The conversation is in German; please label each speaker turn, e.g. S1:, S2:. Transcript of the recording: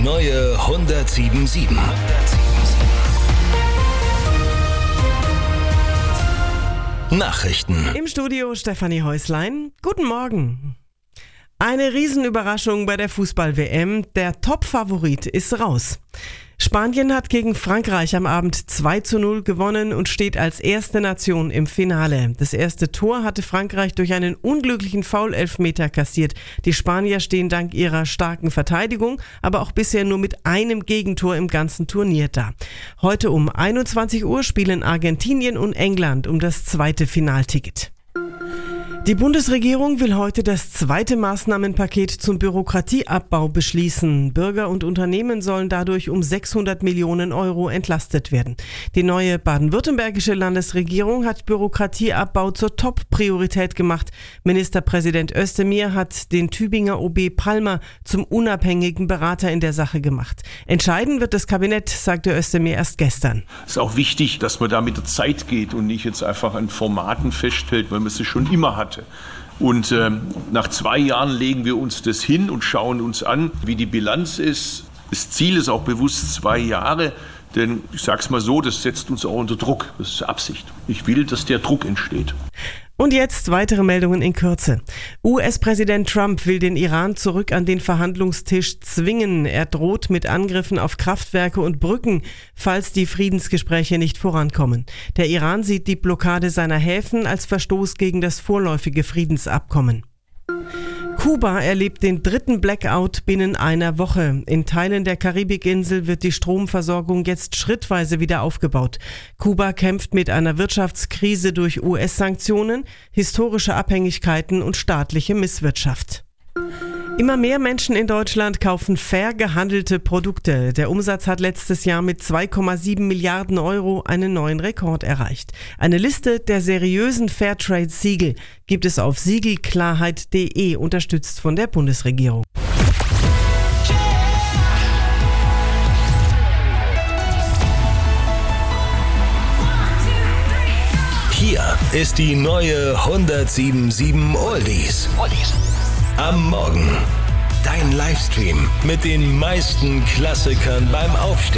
S1: neue 107.7. Nachrichten.
S2: Im Studio Stefanie Häuslein. Guten Morgen. Eine Riesenüberraschung bei der Fußball-WM. Der Top-Favorit ist raus. Spanien hat gegen Frankreich am Abend 2:0 gewonnen und steht als erste Nation im Finale. Das erste Tor hatte Frankreich durch einen unglücklichen Foul-Elfmeter kassiert. Die Spanier stehen dank ihrer starken Verteidigung, aber auch bisher nur mit einem Gegentor im ganzen Turnier da. Heute um 21 Uhr spielen Argentinien und England um das zweite Finalticket. Die Bundesregierung will heute das zweite Maßnahmenpaket zum Bürokratieabbau beschließen. Bürger und Unternehmen sollen dadurch um 600 Millionen Euro entlastet werden. Die neue baden-württembergische Landesregierung hat Bürokratieabbau zur Top-Priorität gemacht. Ministerpräsident Özdemir hat den Tübinger OB Palmer zum unabhängigen Berater in der Sache gemacht. Entscheiden wird das Kabinett, sagte Özdemir erst gestern.
S3: Es ist auch wichtig, dass man da mit der Zeit geht und nicht jetzt einfach an Formaten festhält, weil man sie schon immer hat. Und nach 2 Jahren legen wir uns das hin und schauen uns an, wie die Bilanz ist. Das Ziel ist auch bewusst 2 Jahre, denn ich sage es mal so, das setzt uns auch unter Druck. Das ist Absicht. Ich will, dass der Druck entsteht.
S2: Und jetzt weitere Meldungen in Kürze. US-Präsident Trump will den Iran zurück an den Verhandlungstisch zwingen. Er droht mit Angriffen auf Kraftwerke und Brücken, falls die Friedensgespräche nicht vorankommen. Der Iran sieht die Blockade seiner Häfen als Verstoß gegen das vorläufige Friedensabkommen. Kuba erlebt den 3. Blackout binnen einer Woche. In Teilen der Karibikinsel wird die Stromversorgung jetzt schrittweise wieder aufgebaut. Kuba kämpft mit einer Wirtschaftskrise durch US-Sanktionen, historische Abhängigkeiten und staatliche Misswirtschaft. Immer mehr Menschen in Deutschland kaufen fair gehandelte Produkte. Der Umsatz hat letztes Jahr mit 2,7 Milliarden Euro einen neuen Rekord erreicht. Eine Liste der seriösen Fairtrade-Siegel gibt es auf siegelklarheit.de, unterstützt von der Bundesregierung.
S1: Hier ist die neue 107.7 Oldies. Am Morgen. Dein Livestream mit den meisten Klassikern beim Aufstehen.